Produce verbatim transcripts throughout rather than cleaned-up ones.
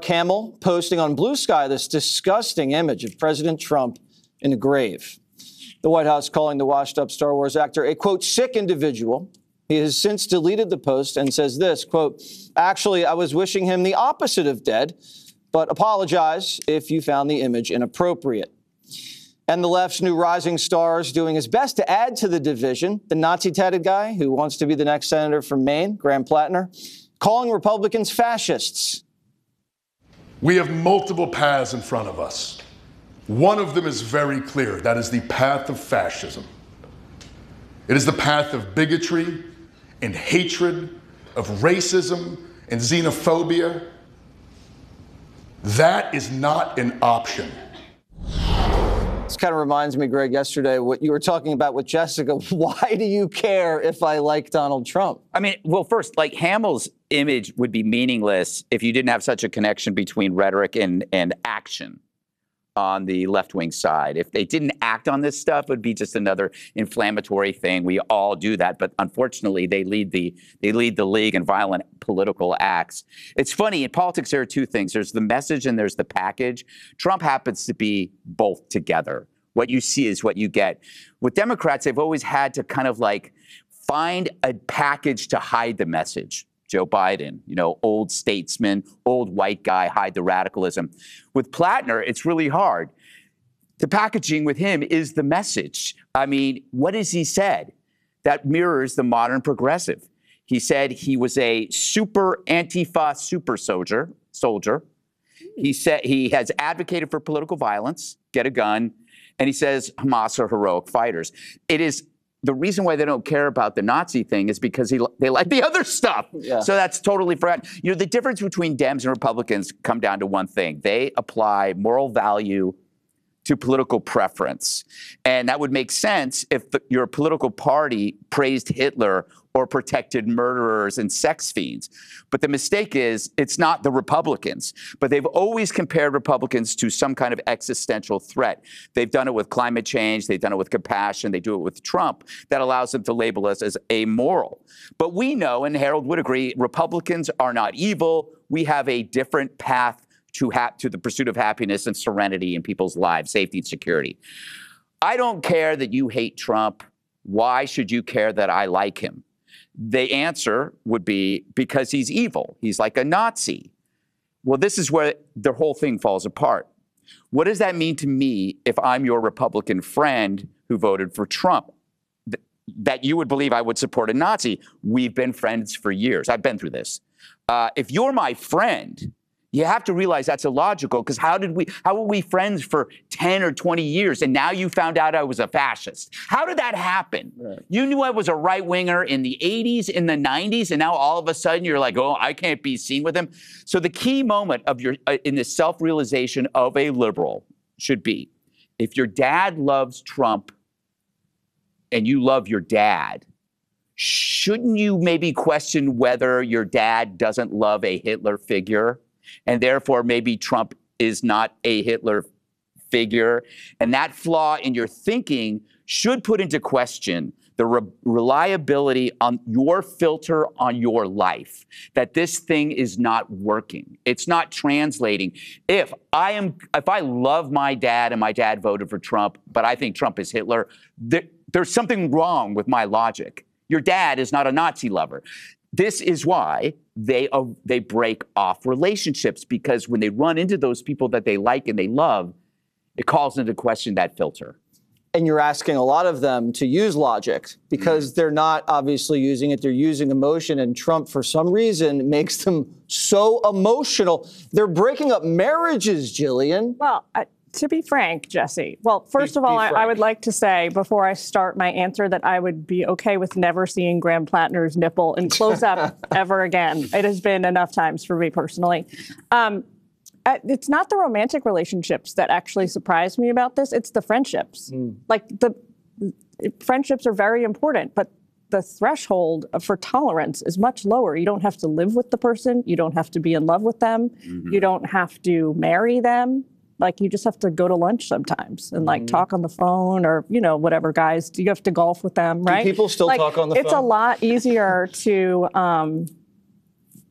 Hamill posting on Blue Sky this disgusting image of President Trump in a grave. The White House calling the washed-up Star Wars actor a, quote, sick individual. He has since deleted the post and says this, quote, actually, I was wishing him the opposite of dead, but apologize if you found the image inappropriate. And the left's new rising star is doing his best to add to the division. The Nazi-tatted guy who wants to be the next senator from Maine, Graham Plattner, calling Republicans fascists. We have multiple paths in front of us. One of them is very clear. That is the path of fascism. It is the path of bigotry and hatred, of racism and xenophobia. That is not an option. This kind of reminds me, Greg, yesterday, what you were talking about with Jessica. Why do you care if I like Donald Trump? I mean, well, first, like Hamill's image would be meaningless if you didn't have such a connection between rhetoric and, and action on the left-wing side. If they didn't act on this stuff, it would be just another inflammatory thing. We all do that, but unfortunately, they lead the they lead the league in violent political acts. It's funny, in politics, there are two things. There's the message and there's the package. Trump happens to be both together. What you see is what you get. With Democrats, they've always had to kind of like find a package to hide the message. Joe Biden, you know, old statesman, old white guy, hide the radicalism. With Plattner, it's really hard. The packaging with him is the message. I mean, what has he said that mirrors the modern progressive? He said he was a super Antifa super soldier. Soldier. He said he has advocated for political violence, get a gun, and he says Hamas are heroic fighters. It is. The reason why they don't care about the Nazi thing is because he, they like the other stuff. Yeah. So that's totally forgotten. You know, the difference between Dems and Republicans come down to one thing. They apply moral value to political preference. And that would make sense if the, your political party praised Hitler or protected murderers and sex fiends. But the mistake is it's not the Republicans. But they've always compared Republicans to some kind of existential threat. They've done it with climate change. They've done it with compassion. They do it with Trump. That allows them to label us as amoral. But we know, and Harold would agree, Republicans are not evil. We have a different path to, ha- to the pursuit of happiness and serenity in people's lives, safety and security. I don't care that you hate Trump. Why should you care that I like him? The answer would be because he's evil. He's like a Nazi. Well, this is where the whole thing falls apart. What does that mean to me if I'm your Republican friend who voted for Trump? Th- that you would believe I would support a Nazi? We've been friends for years. I've been through this. Uh, if you're my friend, you have to realize that's illogical, because how did we, how were we friends for ten or twenty years, and now you found out I was a fascist? How did that happen? Right. You knew I was a right-winger in the eighties, in the nineties, and now all of a sudden you're like, oh, I can't be seen with him. So the key moment of your, uh, in the self-realization of a liberal should be, if your dad loves Trump and you love your dad, shouldn't you maybe question whether your dad doesn't love a Hitler figure? And therefore, maybe Trump is not a Hitler figure. And that flaw in your thinking should put into question the re- reliability on your filter on your life, that this thing is not working. It's not translating. If I am, if I love my dad and my dad voted for Trump, but I think Trump is Hitler, there, there's something wrong with my logic. Your dad is not a Nazi lover. This is why they uh, they break off relationships, because when they run into those people that they like and they love, it calls into question that filter. And you're asking a lot of them to use logic, because mm. they're not obviously using it. They're using emotion. And Trump, for some reason, makes them so emotional. They're breaking up marriages, Jillian. Well, I- To be frank, Jesse, well, first be, of all, I, I would like to say before I start my answer that I would be okay with never seeing Graham Plattner's nipple in close-up ever again. It has been enough times for me personally. Um, it's not the romantic relationships that actually surprise me about this. It's the friendships. Mm. Like, the friendships are very important, but the threshold for tolerance is much lower. You don't have to live with the person. You don't have to be in love with them. Mm-hmm. You don't have to marry them. Like, you just have to go to lunch sometimes and, like, mm-hmm. talk on the phone, or, you know, whatever, guys. You have to golf with them, right? Do people still like, talk on the it's phone? It's a lot easier to um,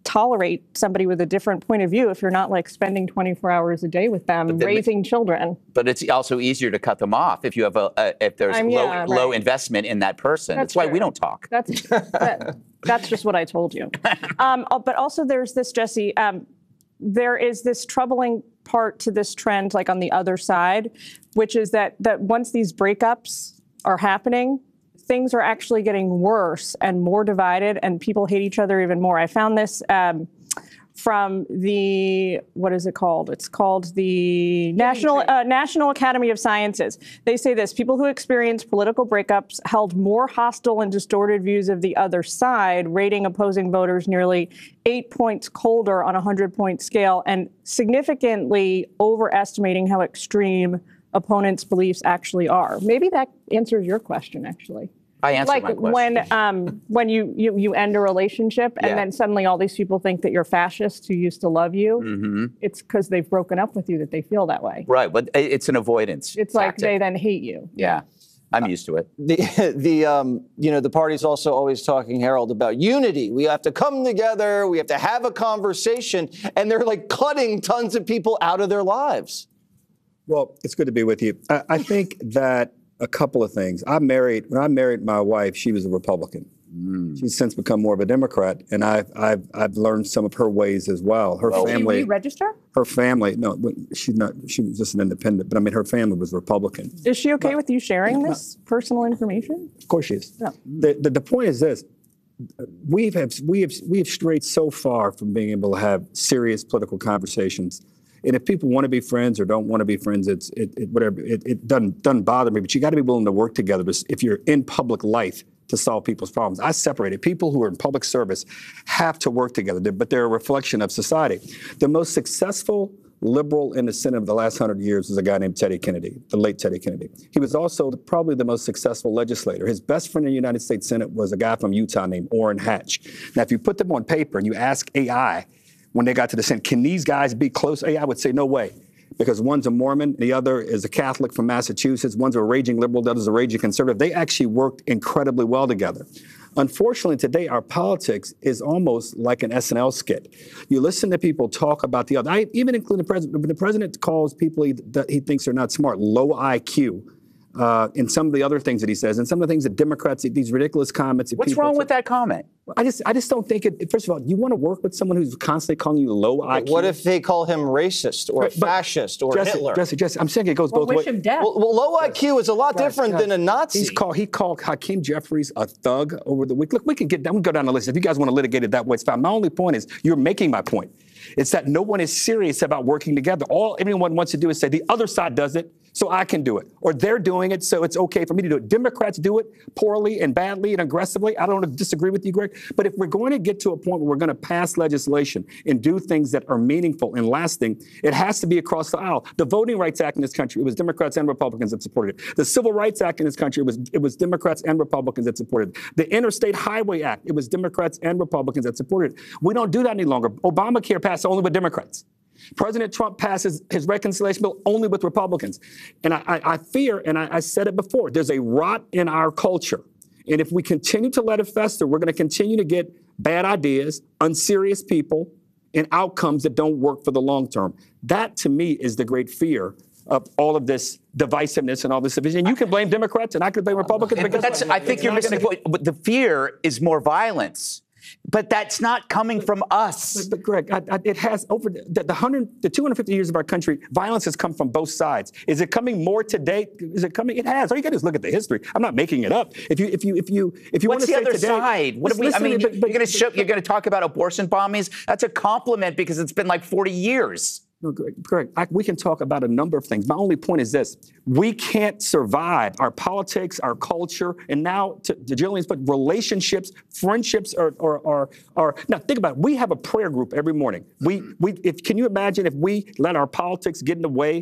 tolerate somebody with a different point of view if you're not like spending twenty-four hours a day with them, raising children. But it's also easier to cut them off if you have a, a if there's I'm, low yeah, right. low investment in that person. That's That's why true. we don't talk. That's that, that's just what I told you. Um, oh, but also there's this, Jesse, um, there is this troubling part to this trend, like on the other side, which is that that once these breakups are happening, things are actually getting worse and more divided, and people hate each other even more. I found this um, from the, what is it called? It's called the National uh, National Academy of Sciences. They say this: people who experience political breakups held more hostile and distorted views of the other side, rating opposing voters nearly eight points colder on a hundred-point scale, and significantly overestimating how extreme opponents' beliefs actually are. Maybe that answers your question, actually. I answered like my question. when um, when you, you you end a relationship and Yeah. then suddenly all these people think that you're fascists who used to love you. Mm-hmm. It's because they've broken up with you that they feel that way. Right, but it- it's an avoidance. It's like tactic. they then hate you. Yeah, I'm used to it. The, the um, you know, the party's also always talking, Harold, about unity. We have to come together. We have to have a conversation. And they're like cutting tons of people out of their lives. Well, it's good to be with you. I, I think that a couple of things. I married, when I married my wife, she was a Republican. Mm. She's since become more of a Democrat, and I've, I've, I've learned some of her ways as well. Her Did family. you re-register? Her family, no, she's not, she was just an independent, but I mean, her family was Republican. Is she okay with you sharing this personal information? Of course she is. Yeah. The, the, the point is this. We've have, we have, we have strayed so far from being able to have serious political conversations. And if people want to be friends or don't want to be friends, it's it, it whatever. It, it doesn't doesn't bother me. But you got to be willing to work together if you're in public life to solve people's problems. I separated people who are in public service have to work together, but they're a reflection of society. The most successful liberal in the Senate of the last hundred years was a guy named Teddy Kennedy, the late Teddy Kennedy. He was also the, probably the most successful legislator. His best friend in the United States Senate was a guy from Utah named Orrin Hatch. Now, if you put them on paper and you ask A I, when they got to the Senate, can these guys be close? A I would say no way, because one's a Mormon, the other is a Catholic from Massachusetts, one's a raging liberal, the other's a raging conservative. They actually worked incredibly well together. Unfortunately, today, our politics is almost like an S N L skit. You listen to people talk about the other, I, even including the president, when the president calls people he, that he thinks are not smart, low I Q, uh, and some of the other things that he says, and some of the things that Democrats, these ridiculous comments. That What's people wrong say, with that comment? I just, I just don't think it. First of all, you want to work with someone who's constantly calling you low I Q. What if they call him racist or But- fascist or Jesse, Hitler? Jesse, Jesse, I'm saying it goes Well, both wish ways. him death. Well, well, low I Q is a lot different Guys, than a Nazi. He's called, he called Hakeem Jeffries a thug over the week. Look, we can get down, we can go down the list. If you guys want to litigate it that way, it's fine. My only point is, you're making my point. It's that no one is serious about working together. All everyone wants to do is say the other side does it, so I can do it. Or they're doing it, so it's okay for me to do it. Democrats do it poorly and badly and aggressively. I don't disagree with you, Greg. But if we're going to get to a point where we're going to pass legislation and do things that are meaningful and lasting, it has to be across the aisle. The Voting Rights Act in this country, it was Democrats and Republicans that supported it. The Civil Rights Act in this country, it was, it was Democrats and Republicans that supported it. The Interstate Highway Act, it was Democrats and Republicans that supported it. We don't do that any longer. Obamacare passed only with Democrats. President Trump passes his reconciliation bill only with Republicans. And I, I, I fear, and I, I said it before, there's a rot in our culture. And if we continue to let it fester, we're going to continue to get bad ideas, unserious people, and outcomes that don't work for the long term. That, to me, is the great fear of all of this divisiveness and all this division. You can blame Democrats, and I can blame Republicans. But that's, I think you're missing the point. But the fear is more violence. But that's not coming from us. But, but Greg, I, I, it has over the, the one hundred, the two hundred fifty years of our country, violence has come from both sides. Is it coming more today? Is it coming? It has. All you got to do is look at the history. I'm not making it up. If you, if you, if you, if you want What's to the say other today, side? What have we? I listen, mean, but- but- you're going to show, you're going to talk about abortion bombings. That's a compliment because it's been like forty years. No, Greg, Greg I, we can talk about a number of things. My only point is this. We can't survive our politics, our culture, and now, to, to Jillian's point, relationships, friendships are, are, are, are, now think about it. We have a prayer group every morning. We, we, if, can you imagine if we let our politics get in the way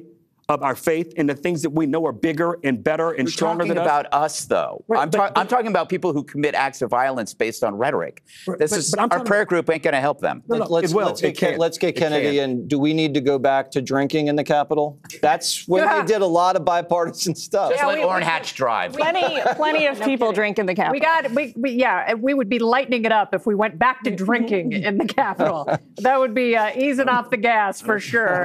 of our faith in the things that we know are bigger and better and You're stronger talking than about us. us, though. Right, I'm, but- ta- but- I'm talking about people who commit acts of violence based on rhetoric. Right, This but- is but I'm our talking prayer about- group ain't going to help them. No, no, let's, it will. let's get, It can. Ken- let's get It Kennedy can. in. Do we need to go back to drinking in the Capitol? That's when Yeah. we did a lot of bipartisan stuff. Just Yeah, let we- Orrin we- Hatch drive. Plenty, plenty of people drink in the Capitol. We got, we, we, yeah, we would be lightening it up if we went back to drinking in the Capitol. That would be uh, easing off the gas for sure.